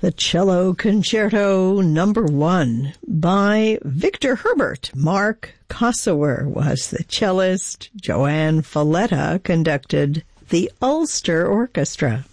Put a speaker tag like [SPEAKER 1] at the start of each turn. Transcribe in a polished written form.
[SPEAKER 1] The Cello Concerto No. 1 by Victor Herbert. Mark Kosower was the cellist. Joanne Falletta conducted the Ulster Orchestra.